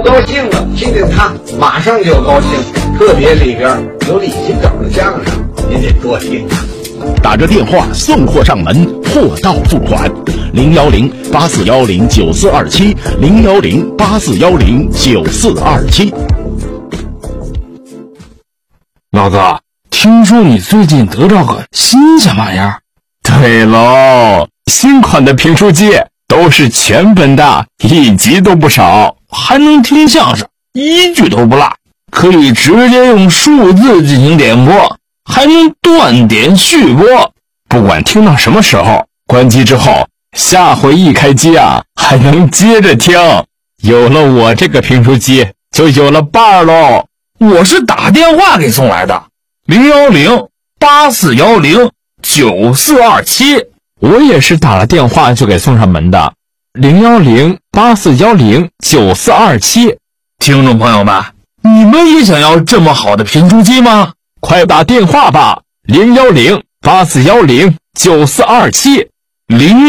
高兴了，听听他马上就高兴。特别里边有李金斗的相声，您得多听啊。 打着电话送货上门，货到付款，010-8410-9427 010-8410-9427。 老子听说你最近得到个新什么玩意儿？ 对喽，新款的评书机都是全本的，1集都不少， 还能听相声，1句都不落，可以直接用数字进行点播，还能断点续播， 不管听到什么时候，关机之后下回一开机啊，还能接着听。有了我这个评书机，就有了伴儿喽。 我是打电话给送来的，010-8410-9427。 我也是打了电话就给送上门的，010-8410-9427。 听众朋友们，你们也想要这么好的评书机吗？ 快打电话吧，010-8410-9427。